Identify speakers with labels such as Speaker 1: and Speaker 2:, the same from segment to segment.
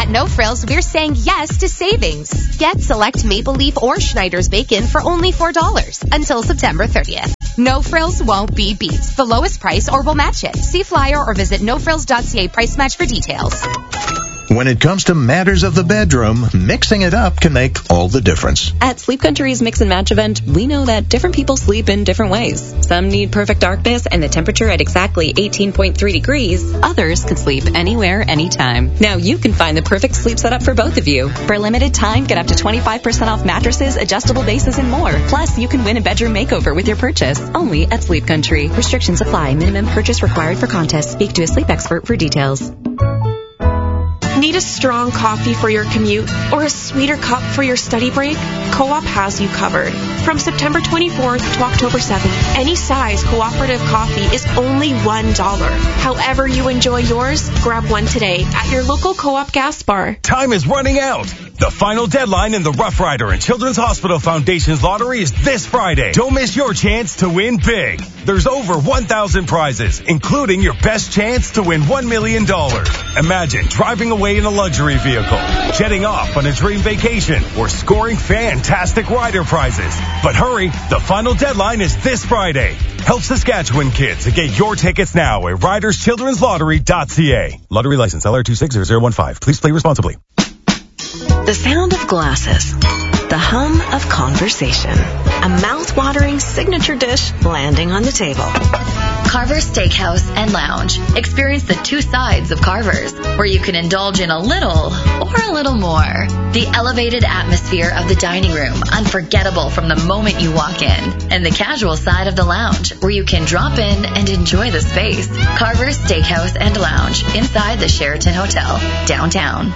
Speaker 1: At No Frills, we're saying yes to savings. Get select Maple Leaf or Schneider's bacon for only $4 until September 30th. No Frills won't be beat. The lowest price or we'll match it. See flyer or visit nofrills.ca price match for details.
Speaker 2: When it comes to matters of the bedroom, mixing it up can make all the difference.
Speaker 3: At Sleep Country's Mix and Match event, we know that different people sleep in different ways. Some need perfect darkness and the temperature at exactly 18.3 degrees. Others can sleep anywhere, anytime. Now you can find the perfect sleep setup for both of you. For a limited time, get up to 25% off mattresses, adjustable bases, and more. Plus, you can win a bedroom makeover with your purchase. Only at Sleep Country. Restrictions apply. Minimum purchase required for contest. Speak to a sleep expert for details.
Speaker 4: Need a strong coffee for your commute or a sweeter cup for your study break? Co-op has you covered. From September 24th to October 7th, any size cooperative coffee is only $1. However you enjoy yours, grab one today at your local Co-op gas bar.
Speaker 5: Time is running out. The final deadline in the Rough Rider and Children's Hospital Foundation's lottery is this Friday. Don't miss your chance to win big. There's over 1,000 prizes, including your best chance to win $1 million. Imagine driving away in a luxury vehicle, jetting off on a dream vacation, or scoring fantastic rider prizes. But hurry, the final deadline is this Friday. Help Saskatchewan kids and get your tickets now at riderschildrenslottery.ca. Lottery license LR260015. Please play responsibly.
Speaker 6: The sound of glasses. The hum of conversation. A mouth-watering signature dish landing on the table.
Speaker 7: Carver's Steakhouse and Lounge. Experience the two sides of Carver's, where you can indulge in a little or a little more. The elevated atmosphere of the dining room, unforgettable from the moment you walk in. And the casual side of the lounge, where you can drop in and enjoy the space. Carver's Steakhouse and Lounge, inside the Sheraton Hotel, downtown.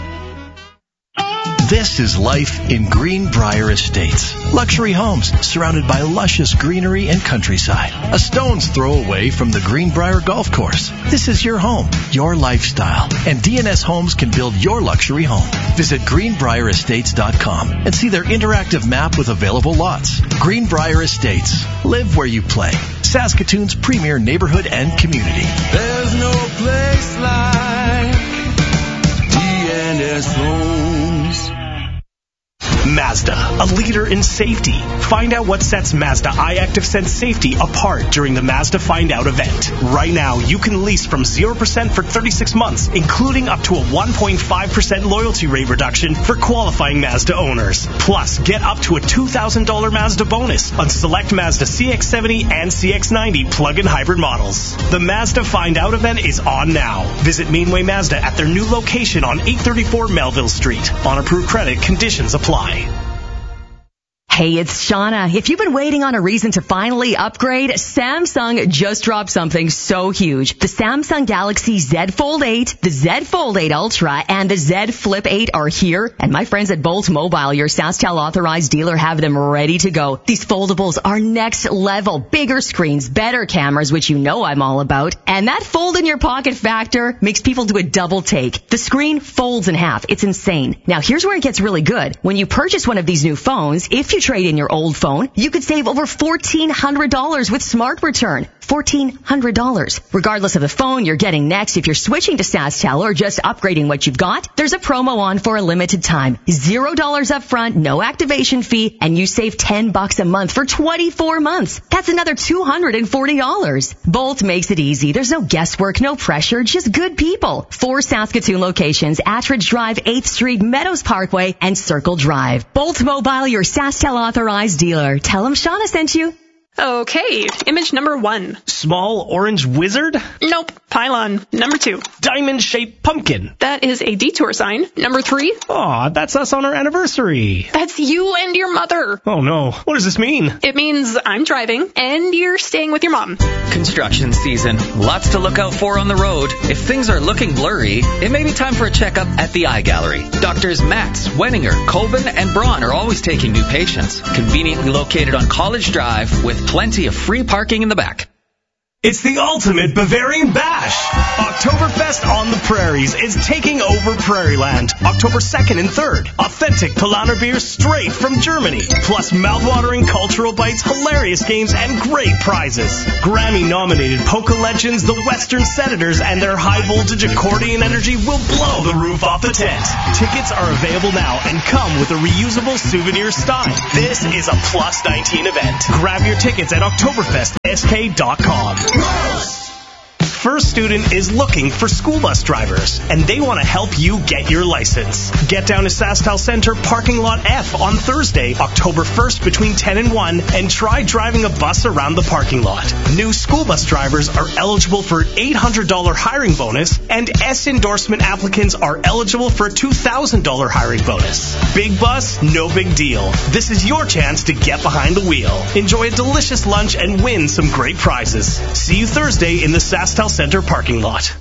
Speaker 8: This is life in Greenbrier Estates. Luxury homes surrounded by luscious greenery and countryside. A stone's throw away from the Greenbrier Golf Course. This is your home, your lifestyle, and DNS Homes can build your luxury home. Visit greenbrierestates.com and see their interactive map with available lots. Greenbrier Estates. Live where you play. Saskatoon's premier neighborhood and community.
Speaker 9: There's no place like DNS Homes.
Speaker 10: Mazda, a leader in safety. Find out what sets Mazda iActive Sense safety apart during the Mazda Find Out event. Right now, you can lease from 0% for 36 months, including up to a 1.5% loyalty rate reduction for qualifying Mazda owners. Plus, get up to a $2,000 Mazda bonus on select Mazda CX-70 and CX-90 plug-in hybrid models. The Mazda Find Out event is on now. Visit Mainway Mazda at their new location on 834 Melville Street. On approved credit, conditions apply.
Speaker 11: Hey, it's Shauna. If you've been waiting on a reason to finally upgrade, Samsung just dropped something so huge. The Samsung Galaxy Z Fold 8, the Z Fold 8 Ultra, and the Z Flip 8 are here. And my friends at Bolt Mobile, your SaskTel authorized dealer, have them ready to go. These foldables are next level. Bigger screens, better cameras, which you know I'm all about. And that fold in your pocket factor makes people do a double take. The screen folds in half. It's insane. Now, here's where it gets really good. When you purchase one of these new phones, if you trade in your old phone, you could save over $1,400 with Smart Return. $1,400. Regardless of the phone you're getting next, if you're switching to SaskTel or just upgrading what you've got, there's a promo on for a limited time. $0 up front, no activation fee, and you save $10 a month for 24 months. That's another $240. Bolt makes it easy. There's no guesswork, no pressure, just good people. 4 Saskatoon locations: Attridge Drive, 8th Street, Meadows Parkway, and Circle Drive. Bolt Mobile, your SaskTel authorized dealer. Tell them Shauna sent you.
Speaker 4: Okay, image number 1.
Speaker 10: Small orange wizard?
Speaker 4: Nope. Pylon. Number 2.
Speaker 10: Diamond-shaped pumpkin.
Speaker 4: That is a detour sign. Number 3.
Speaker 10: Aw, that's us on our anniversary.
Speaker 4: That's you and your mother.
Speaker 10: Oh no, what does this mean?
Speaker 4: It means I'm driving and you're staying with your mom.
Speaker 12: Construction season. Lots to look out for on the road. If things are looking blurry, it may be time for a checkup at the Eye Gallery. Doctors Max, Wenninger, Colvin, and Braun are always taking new patients. Conveniently located on College Drive with plenty of free parking in the back.
Speaker 10: It's the ultimate Bavarian Bash. Oktoberfest on the Prairies is taking over Prairieland October 2nd and 3rd. Authentic Paulaner beer straight from Germany. Plus mouthwatering cultural bites, hilarious games, and great prizes. Grammy-nominated polka legends, the Western Senators, and their high-voltage accordion energy will blow the roof off the tent. Tickets are available now and come with a reusable souvenir stein. This is a Plus 19 event. Grab your tickets at oktoberfestsk.com. First Student is looking for school bus drivers, and they want to help you get your license. Get down to SaskTel Center Parking Lot F on Thursday, October 1st between 10 and 1, and try driving a bus around the parking lot. New school bus drivers are eligible for an $800 hiring bonus, and S endorsement applicants are eligible for a $2,000 hiring bonus. Big bus, no big deal. This is your chance to get behind the wheel. Enjoy a delicious lunch and win some great prizes. See you Thursday in the SaskTel Center parking lot.